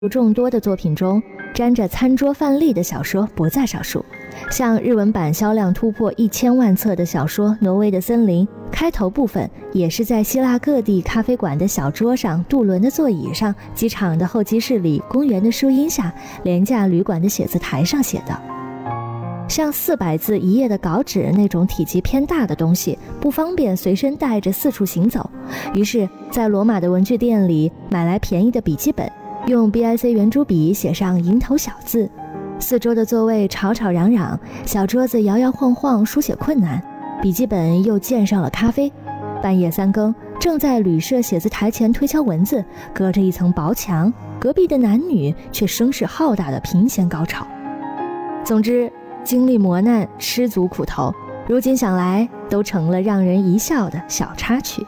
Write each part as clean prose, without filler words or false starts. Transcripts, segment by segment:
众多的作品中，沾着餐桌范例的小说不在少数。像日文版销量突破1000万册的小说《挪威的森林》，开头部分也是在希腊各地咖啡馆的小桌上、渡轮的座椅上、机场的候机室里、公园的树荫下、廉价旅馆的写字台上写的。像400字一页的稿纸那种体积偏大的东西，不方便随身带着四处行走，于是在罗马的文具店里买来便宜的笔记本，用 BIC 圆珠笔写上蝇头小字。四周的座位吵吵嚷嚷，小桌子摇摇晃晃，书写困难，笔记本又溅上了咖啡。半夜3更，正在旅社写字台前推敲文字，隔着一层薄墙，隔壁的男女却声势浩大的频弦高潮。总之，经历磨难，吃足苦头，如今想来都成了让人一笑的小插曲。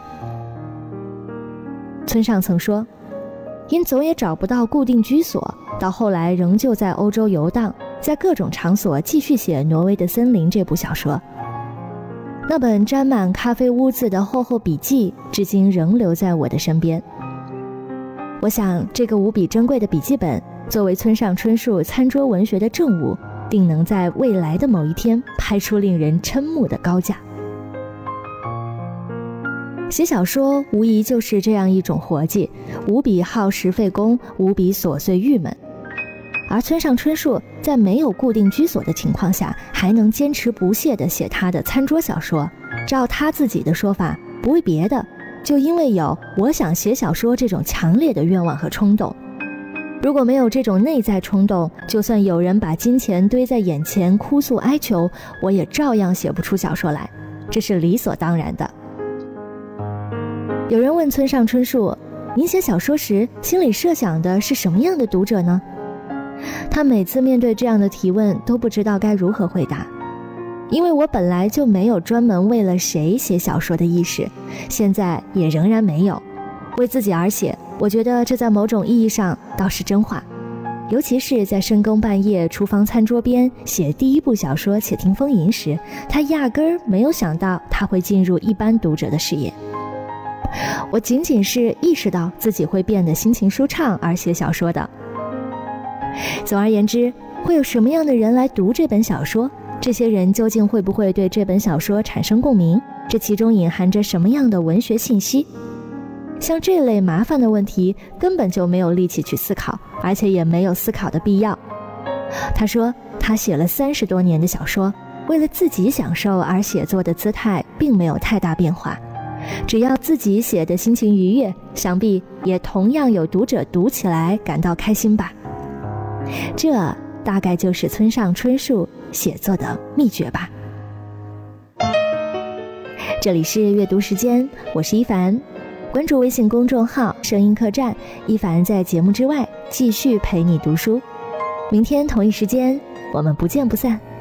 村上曾说，因总也找不到固定居所，到后来仍旧在欧洲游荡，在各种场所继续写《挪威的森林》这部小说。那本沾满咖啡污渍的厚厚笔记至今仍留在我的身边。我想这个无比珍贵的笔记本作为村上春树餐桌文学的证物，定能在未来的某一天拍出令人瞠目的高价。写小说无疑就是这样一种活计，无比耗时费工，无比琐碎郁闷。而村上春树在没有固定居所的情况下，还能坚持不懈地写他的餐桌小说，照他自己的说法，不为别的，就因为有我想写小说这种强烈的愿望和冲动。如果没有这种内在冲动，就算有人把金钱堆在眼前哭诉哀求，我也照样写不出小说来，这是理所当然的。有人问村上春树，您写小说时心里设想的是什么样的读者呢？他每次面对这样的提问都不知道该如何回答。因为我本来就没有专门为了谁写小说的意识，现在也仍然没有。为自己而写，我觉得这在某种意义上倒是真话。尤其是在深更半夜厨房餐桌边写第一部小说《且听风吟》时，他压根儿没有想到他会进入一般读者的视野。我仅仅是意识到自己会变得心情舒畅而写小说的。总而言之，会有什么样的人来读这本小说？这些人究竟会不会对这本小说产生共鸣？这其中隐含着什么样的文学信息？像这类麻烦的问题根本就没有力气去思考，而且也没有思考的必要。他说他写了30多年的小说，为了自己享受而写作的姿态并没有太大变化，只要自己写的心情愉悦，想必也同样有读者读起来感到开心吧。这大概就是村上春树写作的秘诀吧。这里是阅读时间，我是一凡，关注微信公众号声音客栈，一凡在节目之外继续陪你读书。明天同一时间我们不见不散。